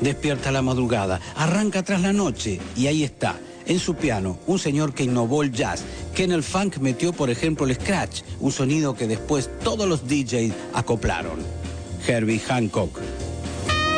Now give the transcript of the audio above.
despierta la madrugada, arranca tras la noche y ahí está, en su piano, un señor que innovó el jazz, que en el funk metió por ejemplo el scratch, un sonido que después todos los DJs acoplaron. Herbie Hancock.